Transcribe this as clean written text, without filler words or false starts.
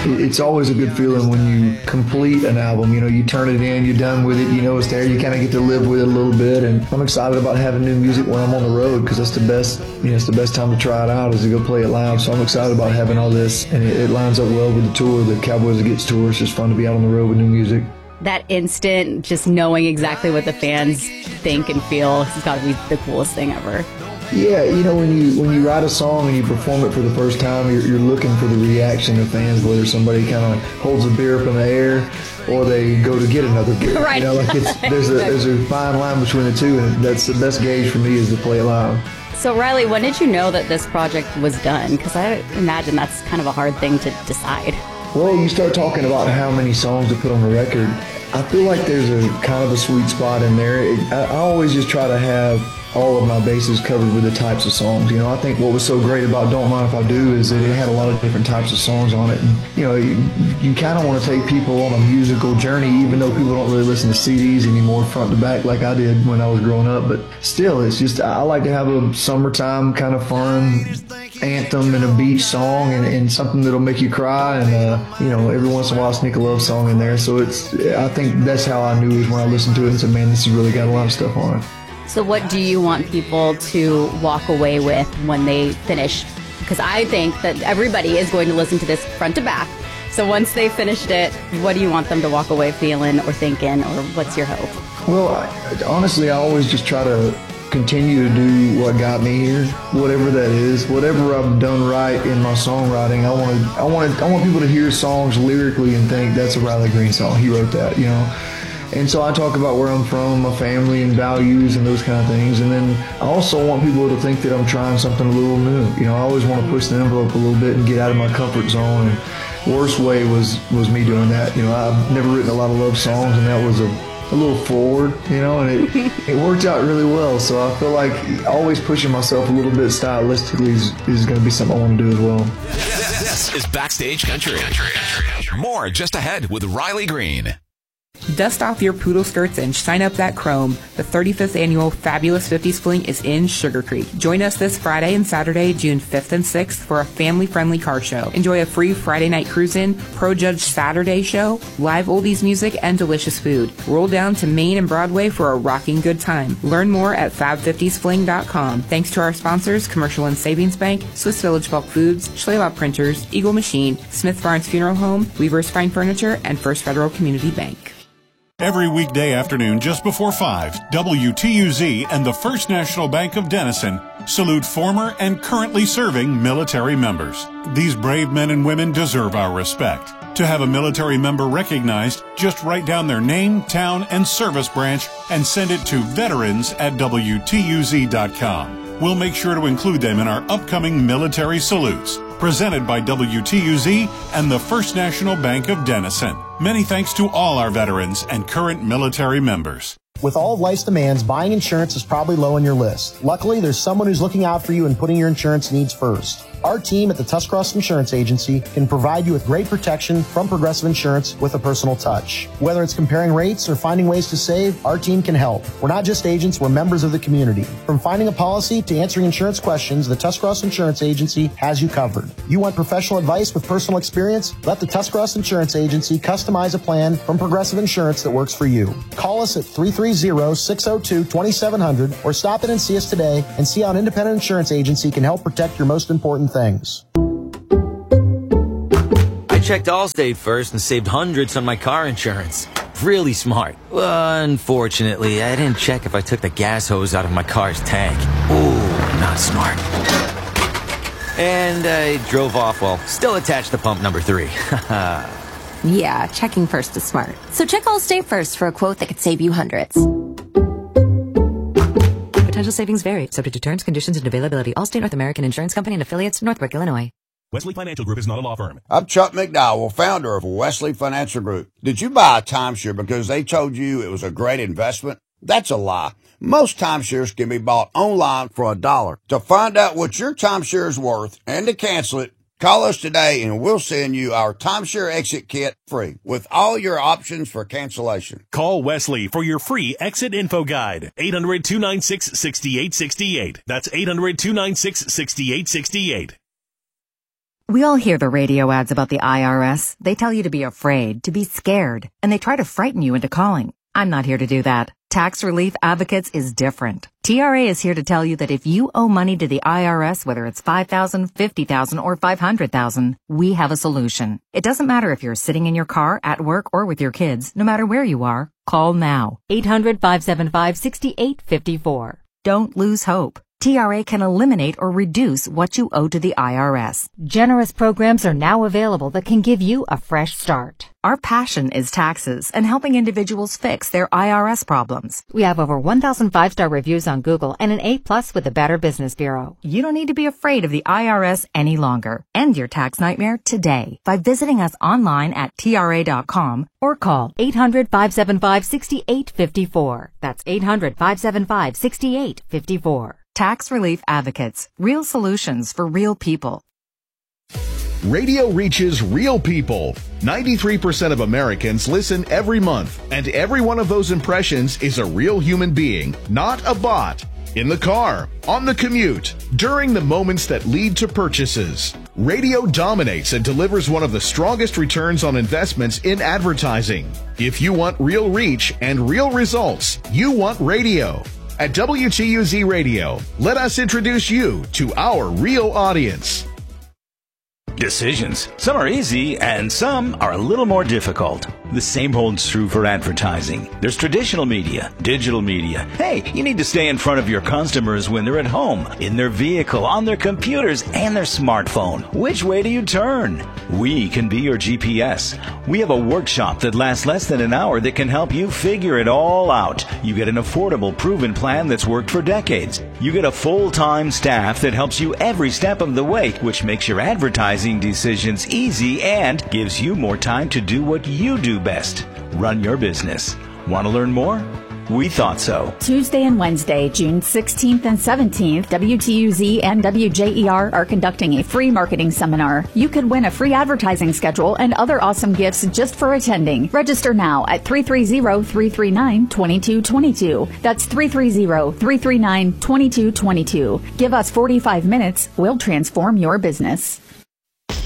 it's always a good feeling when you complete an album. You know, you turn it in, you're done with it, you know it's there, you kind of get to live with it a little bit. And I'm excited about having new music when I'm on the road, because that's the best, you know, it's the best time to try it out, is to go play it live. So I'm excited about having all this, and it lines up well with the tour, the Cowboys Against tour. It's just fun to be out on the road with new music. That instant, just knowing exactly what the fans think and feel, has got to be the coolest thing ever. Yeah, you know, when you write a song and you perform it for the first time, you're looking for the reaction of fans, whether somebody kind of holds a beer up in the air or they go to get another beer. Right. You know, like there's a fine line between the two, and that's the best gauge for me, is to play it live. So, Riley, when did you know that this project was done? Because I imagine that's kind of a hard thing to decide. Well, you start talking about how many songs to put on the record. I feel like there's a kind of a sweet spot in there. I always just try to have all of my bases covered with the types of songs. You know, I think what was so great about Don't Mind If I Do is that it had a lot of different types of songs on it. And, you know, you kind of want to take people on a musical journey, even though people don't really listen to CDs anymore front to back like I did when I was growing up. But still, it's just, I like to have a summertime kind of fun anthem and a beach song and something that'll make you cry, and you know, every once in a while sneak a love song in there. So I think that's how I knew, is when I listened to it and said, man, this has really got a lot of stuff on it. So what do you want people to walk away with when they finish? Because I think that everybody is going to listen to this front to back. So once they finished it, what do you want them to walk away feeling or thinking, or what's your hope? Well, honestly, I always just try to continue to do what got me here, whatever that is, whatever I've done right in my songwriting. I want people to hear songs lyrically and think, that's a Riley Green song, he wrote that, you know. And so I talk about where I'm from, my family and values and those kind of things. And then I also want people to think that I'm trying something a little new. You know, I always want to push the envelope a little bit and get out of my comfort zone. And Worst Way was me doing that. You know, I've never written a lot of love songs, and that was a little forward, you know, and it worked out really well. So I feel like always pushing myself a little bit stylistically is going to be something I want to do as well. This is Backstage Country. More just ahead with Riley Green. Dust off your poodle skirts and shine up that chrome. The 35th annual Fabulous 50s Fling is in Sugar Creek. Join us this Friday and Saturday, June 5th and 6th for a family-friendly car show. Enjoy a free Friday night cruise-in, pro-judge Saturday show, live oldies music, and delicious food. Roll down to Main and Broadway for a rocking good time. Learn more at fab50sfling.com. Thanks to our sponsors, Commercial and Savings Bank, Swiss Village Bulk Foods, Schleylaub Printers, Eagle Machine, Smith Barnes Funeral Home, Weaver's Fine Furniture, and First Federal Community Bank. Every weekday afternoon just before 5, WTUZ and the First National Bank of Denison salute former and currently serving military members. These brave men and women deserve our respect. To have a military member recognized, just write down their name, town, and service branch and send it to veterans@WTUZ.com. We'll make sure to include them in our upcoming military salutes. Presented by WTUZ and the First National Bank of Denison. Many thanks to all our veterans and current military members. With all of life's demands, buying insurance is probably low on your list. Luckily, there's someone who's looking out for you and putting your insurance needs first. Our team at the Tuscarawas Insurance Agency can provide you with great protection from Progressive Insurance with a personal touch. Whether it's comparing rates or finding ways to save, our team can help. We're not just agents, we're members of the community. From finding a policy to answering insurance questions, the Tuscarawas Insurance Agency has you covered. You want professional advice with personal experience? Let the Tuscarawas Insurance Agency customize a plan from Progressive Insurance that works for you. Call us at 330-602-2700 or stop in and see us today and see how an independent insurance agency can help protect your most important things. I checked Allstate first and saved hundreds on my car insurance. Really smart. Unfortunately, I didn't check if I took the gas hose out of my car's tank. Ooh, not smart. And I drove off while still attached to pump number 3. Yeah, checking first is smart. So check Allstate first for a quote that could save you hundreds. Potential savings vary, subject to terms, conditions, and availability. Allstate North American Insurance Company and affiliates, Northbrook, Illinois. Wesley Financial Group is not a law firm. I'm Chuck McDowell, founder of Wesley Financial Group. Did you buy a timeshare because they told you it was a great investment? That's a lie. Most timeshares can be bought online for $1. To find out what your timeshare is worth and to cancel it, call us today and we'll send you our timeshare exit kit free with all your options for cancellation. Call Wesley for your free exit info guide. 800-296-6868. That's 800-296-6868. We all hear the radio ads about the IRS. They tell you to be afraid, to be scared, and they try to frighten you into calling. I'm not here to do that. Tax Relief Advocates is different. TRA is here to tell you that if you owe money to the IRS, whether it's $5,000, $50,000, or $500,000, we have a solution. It doesn't matter if you're sitting in your car, at work, or with your kids. No matter where you are, call now. 800-575-6854. Don't lose hope. TRA can eliminate or reduce what you owe to the IRS. Generous programs are now available that can give you a fresh start. Our passion is taxes and helping individuals fix their IRS problems. We have over 1,000 5-star reviews on Google and an A+ with the Better Business Bureau. You don't need to be afraid of the IRS any longer. End your tax nightmare today by visiting us online at TRA.com or call 800-575-6854. That's 800-575-6854. Tax Relief Advocates. Real solutions for real people. Radio reaches real people. 93% of Americans listen every month, and every one of those impressions is a real human being, not a bot. In the car, on the commute, during the moments that lead to purchases. Radio dominates and delivers one of the strongest returns on investments in advertising. If you want real reach and real results, you want radio. At WTUZ Radio, let us introduce you to our real audience. Decisions. Some are easy and some are a little more difficult. The same holds true for advertising. There's traditional media, digital media. Hey, you need to stay in front of your customers when they're at home, in their vehicle, on their computers, and their smartphone. Which way do you turn? We can be your GPS. We have a workshop that lasts less than an hour that can help you figure it all out. You get an affordable, proven plan that's worked for decades. You get a full-time staff that helps you every step of the way, which makes your advertising decisions easy and gives you more time to do what you do best. Run your business. Want to learn more? We thought so. Tuesday and Wednesday, June 16th and 17th, WTUZ and WJER are conducting a free marketing seminar. You could win a free advertising schedule and other awesome gifts just for attending. Register now at 330-339-2222. That's 330-339-2222. Give us 45 minutes. We'll transform your business.